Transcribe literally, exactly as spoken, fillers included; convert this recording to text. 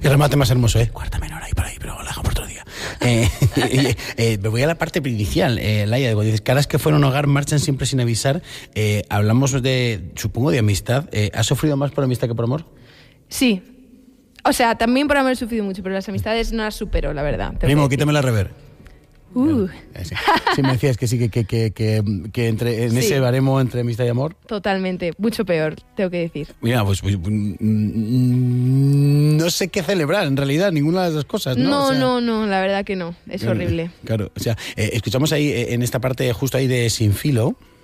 remate más hermoso, ¿eh? Cuarta menor ahí por ahí, pero lo dejo por otro día. Eh, eh, eh, me voy a la parte inicial, eh, Laia, digo, dices, caras que fueron hogar marchan siempre sin avisar. Eh, hablamos de, supongo, de amistad. Eh, ¿Has sufrido más por amistad que por amor? Sí. O sea, también por haber sufrido mucho, pero las amistades no las supero, la verdad. Primo, quítame la rever. Uh. Sí, sí, me decías que sí, que, que, que, que, que entre, en sí. ese baremo entre amistad y amor. Totalmente, mucho peor, tengo que decir. Mira, pues, pues no sé qué celebrar, en realidad, ninguna de las dos cosas, ¿no? No, o sea, no, no, la verdad que no, es claro, horrible. Claro, o sea, eh, escuchamos ahí, en esta parte, justo ahí de Sin Filo,